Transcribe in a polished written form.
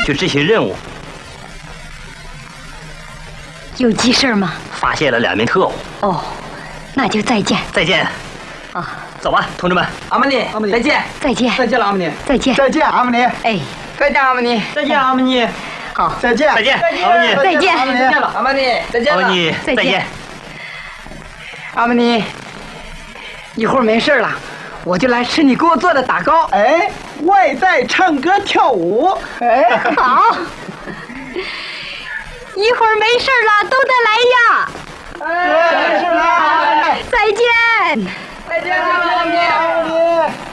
去执行任务。 有急事吗？ 发现了2名特务。 哦，那就再见。 再见。 啊， 走吧，同志们。 阿玛尼，再见。 再见。 再见了，阿玛尼。 再见。 再见，阿玛尼。 哎， 再见，阿玛尼。 再见，阿玛尼。 好， 再见。 再见，阿玛尼。 再见。 再见了，阿玛尼。再见了。 阿玛尼，再见。 阿玛尼，一会儿没事了，我就来吃你给我做的打糕。 哎，外带唱歌跳舞。哎， 好。一会儿没事了，都得来呀。 哎，没事了。 再见。 再见了，阿玛尼。